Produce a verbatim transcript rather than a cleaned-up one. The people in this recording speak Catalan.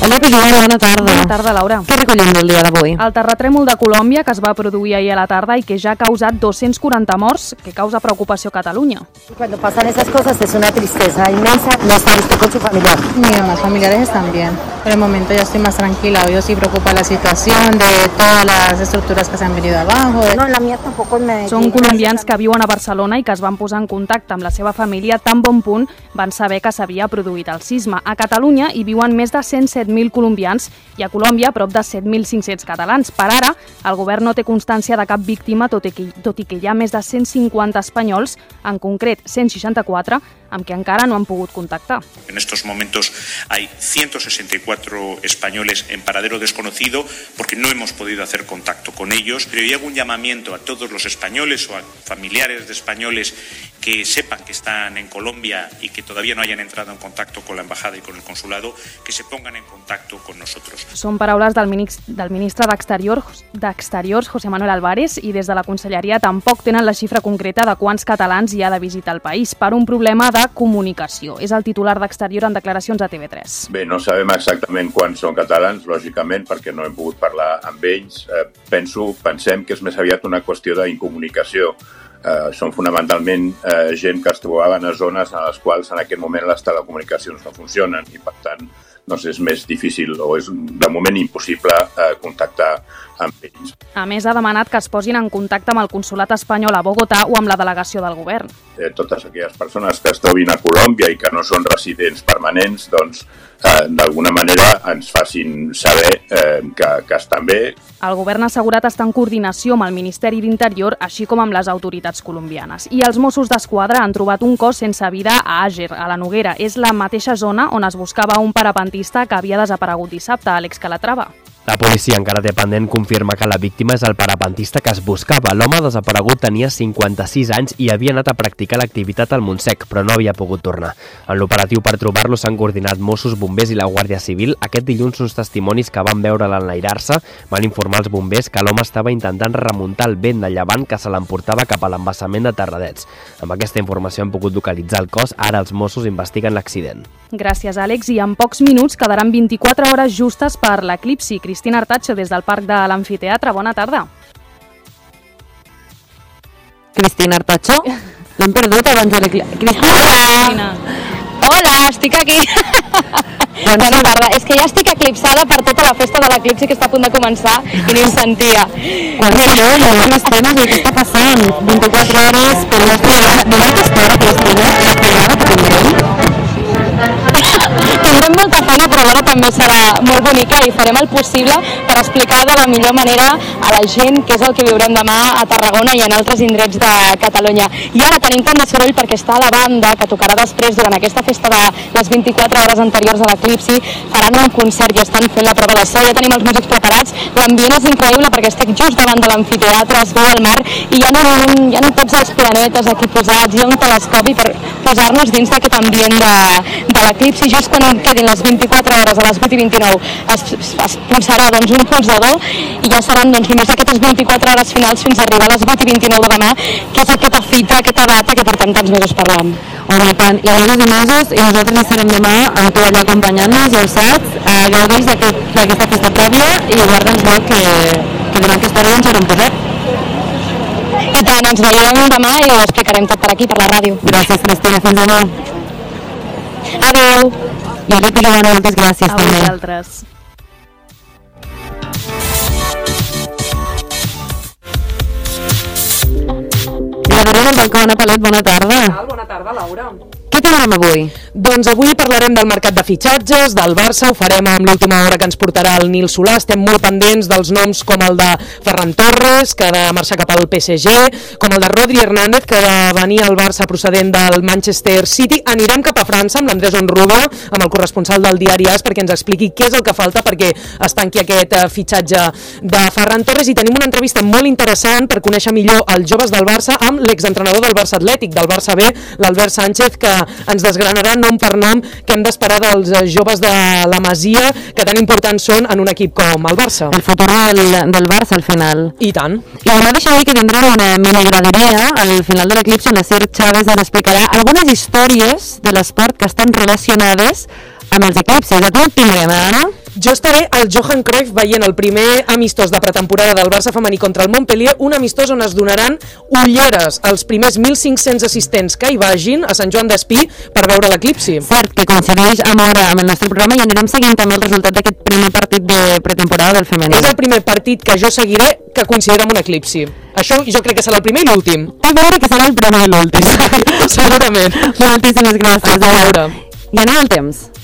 Hola, Pilar, bona tarda. Bona tarda, Laura. Què recollim del dia d'avui? El terratrèmol de Colòmbia, que es va produir ahir a la tarda i que ja ha causat dos-cents quaranta morts, que causa preocupació a Catalunya. Cuando pasan esas cosas es una tristeza inmensa. ¿No está usted con su familiar? Mira, las familiares están bien. Por el momento ya estoy más tranquila. Hoy sí preocupa la situación de todas las estructuras que se han venido abajo. No, la mía tampoco me... Són colombians que viuen a Barcelona i que es van posar en contacte amb la seva família tan bon punt van saber que s'havia produït el sisme. A Catalunya hi viuen més de cent set mil colombians i a Colòmbia prop de set mil cinc-cents catalans. Per ara, el govern no té constància de cap víctima, tot i que, tot i que hi ha més de cent cinquanta espanyols, en concret cent seixanta-quatre, amb què encara no han pogut contactar. En estos momentos hay ciento sesenta y cuatro españoles en paradero desconocido porque no hemos podido hacer contacto con ellos, pero yo hago un llamamiento a todos los españoles o a familiares de españoles que sepan que están en Colombia y que todavía no hayan entrado en contacto con la embajada y con el consulado, que se pongan en contacto con nosotros. Són paraules del, del ministre d'Exteriors, d'Exteriors, José Manuel Álvarez, i des de la Conselleria tampoc tenen la xifra concreta de quants catalans hi ha de visitar el país per un problema de comunicació. És el titular d'Exterior en declaracions a T V tres. Bé, no sabem exactament quants són catalans, lògicament, perquè no hem pogut parlar amb ells. Eh, penso, pensem que és més aviat una qüestió d'incomunicació. Eh, són fonamentalment eh, gent que es trobaven a zones en les quals en aquest moment les telecomunicacions no funcionen i, per tant, doncs és més difícil o és de moment impossible eh, contactar amb ells. A més, ha demanat que es posin en contacte amb el consulat espanyol a Bogotà o amb la delegació del govern. Eh, totes aquelles persones que es trobin a Colòmbia i que no són residents permanents, doncs, eh, d'alguna manera ens facin saber eh, que, que estan bé. El govern ha assegurat estar en coordinació amb el Ministeri d'Interior, així com amb les autoritats colombianes. I els Mossos d'Esquadra han trobat un cos sense vida a Àger, a la Noguera. És la mateixa zona on es buscava un parapentista que havia desaparegut dissabte, Àlex Calatrava. La policia encara té pendent confirma que la víctima és el parapentista que es buscava. L'home desaparegut tenia cinquanta-sis anys i havia anat a practicar l'activitat al Montsec, però no havia pogut tornar. En l'operatiu per trobar-lo s'han coordinat Mossos, bombers i la Guàrdia Civil. Aquest dilluns uns testimonis que van veure l'enlairar-se van informar als bombers que l'home estava intentant remuntar el vent de llevant que se l'emportava cap a l'embassament de Terradets. Amb aquesta informació han pogut localitzar el cos, ara els Mossos investiguen l'accident. Gràcies, Àlex, i en pocs minuts quedaran vint-i-quatre hores justes per l'eclipsi. Cristina Artacho, des del Parc de l'Amfiteatre, bona tarda. Cristina Artacho? L'hem perdut abans de l'eclipsi. Cristina! Hola, estic aquí. Bona tarda. És que ja estic eclipsada per tota la festa de l'eclipsi que està a punt de començar i ni em sentia. Quan és jo, hi ha unes temes de què està passant. vint-i-quatre hores per la festa. No és aquesta hora, Cristina? La primera que tindrem? Tindrem molta feina, però ara també serà molt bonica i farem el possible per explicar de la millor manera a la gent què és el que viurem demà a Tarragona i en altres indrets de Catalunya. I ara tenim tant de soroll perquè està la banda que tocarà després durant aquesta festa de les vint-i-quatre hores anteriors a l'eclipsi. Faran un concert i estan fent la prova de so. Ja tenim els músics preparats. L'ambient és increïble perquè estic just davant de l'amfiteatre, es veu el mar i hi ha, un, hi ha tots els planetes aquí posats. Hi ha un telescopi per posar-nos dins d'aquest ambient de, de l'eclipsi. Just quan quedin les vint-i-quatre hores a les vuit i vint-i-nou es, es pulsarà doncs, un pulsador i ja seran doncs, només aquestes vint-i-quatre hores finals fins a arribar a les vuit i vint-i-nou de demà, que és aquesta fita, aquesta data que portem tants mesos parlant. Home, tant, hi ha mesos i mesos i nosaltres estarem demà amb tu allà acompanyant-nos, ja ho saps, a gaudis d'aquesta festa prèvia i guarda'ns molt que, que durant aquesta hora ens haurem posat. I tant, ens veiem demà i ho explicarem tot per aquí, per la ràdio. Gràcies, Cristina, fins demà. Adéu. I ara te demano moltes gràcies a també. A vosaltres. La Verona Balcona Palet, bona tarda. Bona tarda, Laura. Què tindrem avui? Doncs avui parlarem del mercat de fitxatges, del Barça, ho farem amb l'última hora que ens portarà el Nil Solà. Estem molt pendents dels noms com el de Ferran Torres, que ha de marxar cap al P S G, com el de Rodri Hernández, que ha de venir al Barça procedent del Manchester City. Anirem cap a França amb l'Andrés Onrubia, amb el corresponsal del diari AS, perquè ens expliqui què és el que falta perquè es tanqui aquest fitxatge de Ferran Torres. I tenim una entrevista molt interessant per conèixer millor els joves del Barça amb l'exentrenador del Barça Atlètic, del Barça B, l'Albert Sánchez, que ens desgranarà nom per nom que hem d'esperar dels joves de la Masia, que tan importants són en un equip com el Barça. El futur del, del Barça al final. I tant. I demà deixa dir que tindrem una minigraderia al final de l'eclipsi on la Ser Chávez ens explicarà algunes històries de l'esport que estan relacionades amb els eclipsis. A tu et tindrem, Anna? Jo estaré al Johan Cruyff veient el primer amistós de pretemporada del Barça femení contra el Montpellier, un amistós on es donaran ulleres als primers mil cinc-cents assistents que hi vagin a Sant Joan d'Espí per veure l'eclipsi. Cert, que coincideix amb hora amb el nostre programa i anirem seguint també el resultat d'aquest primer partit de pretemporada del femení. És el primer partit que jo seguiré que coincidirà amb un eclipsi. Això jo crec que serà el primer i l'últim. A veure que serà el primer i l'últim. Segurament. Moltíssimes gràcies. A veure. I anem al temps.